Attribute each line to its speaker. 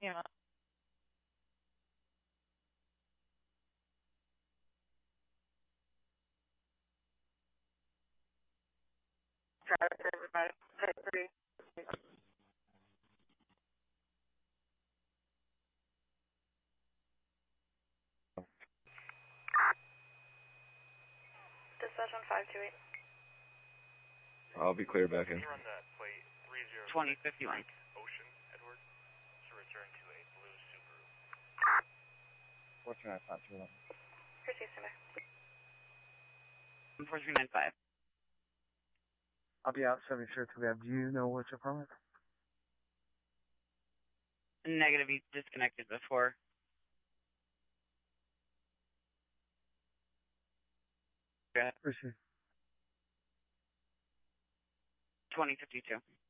Speaker 1: Yeah. Traffic, everybody. Type 3. Dispatch on 528.
Speaker 2: I'll be clear back in.
Speaker 3: Can you run the plate
Speaker 1: 2051.
Speaker 3: Ocean, Edward, to return to a blue Subaru.
Speaker 4: What's your 521?
Speaker 1: Chrissy, stand by. 4395.
Speaker 4: I'll be out 70 sure to that. Do you know what's your permit?
Speaker 1: Negative, he's disconnected before.
Speaker 4: Appreciate it.
Speaker 1: 2052.